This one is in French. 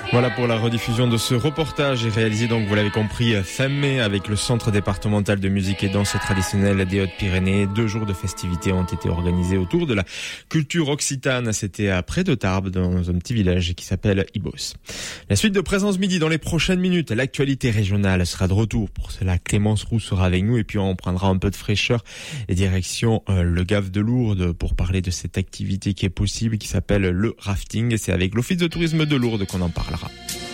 Voilà pour la rediffusion de ce reportage réalisé donc, vous l'avez compris, fin mai avec le Centre départemental de musique et danse traditionnelle des Hautes-Pyrénées. 2 jours de festivités ont été organisés autour de la culture occitane. C'était à près de Tarbes, dans un petit village qui s'appelle Ibos. La suite de Présence Midi dans les prochaines minutes. L'actualité régionale sera de retour. Pour cela, Clémence Roux sera avec nous et puis on prendra un peu de fraîcheur et direction le Gave de Lourdes pour parler de cette activité qui est possible, qui s'appelle le rafting. Et c'est avec l'Office de tourisme de Lourdes qu'on en parlera.